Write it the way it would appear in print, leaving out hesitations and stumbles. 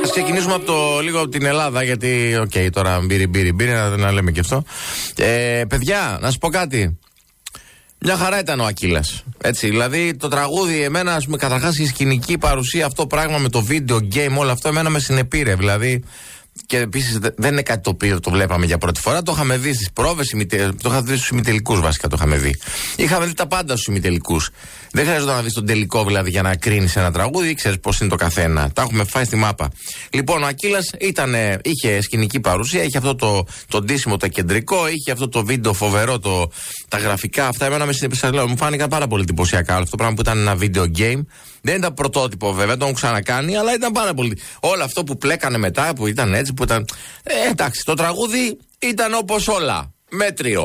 Ας ξεκινήσουμε λίγο από την Ελλάδα, γιατί, τώρα μπύρι, να λέμε και αυτό. Παιδιά, να σου πω κάτι. Μια χαρά ήταν ο Ακύλας. Έτσι, δηλαδή το τραγούδι, εμένα, ας πούμε, καταρχάς η σκηνική παρουσία, αυτό πράγμα με το video game, όλο αυτό, εμένα με συνεπήρε. Δηλαδή, και επίσης δεν είναι κάτι το οποίο το βλέπαμε για πρώτη φορά. Το είχαμε δει στις πρόβες, το είχα δει στους ημιτελικούς βασικά. Το είχαμε δει. Είχαμε δει τα πάντα στους ημιτελικούς. Δεν χρειάζεται να δεις τον τελικό δηλαδή για να κρίνεις ένα τραγούδι, ξέρεις πώς είναι το καθένα. Τα έχουμε φάει στη μάπα. Λοιπόν, ο Ακύλας είχε σκηνική παρουσία, είχε αυτό το ντύσιμο το κεντρικό, είχε αυτό το βίντεο φοβερό, τα γραφικά αυτά. Εμένα μου φάνηκαν πάρα πολύ εντυπωσιακά αυτό το πράγμα που ήταν ένα video game. Δεν ήταν πρωτότυπο βέβαια, το έχουν ξανακάνει, αλλά ήταν πάρα πολύ. Όλο αυτό που πλέκανε μετά, που ήταν έτσι, που ήταν. Εντάξει, το τραγούδι ήταν όπως όλα. Μέτριο.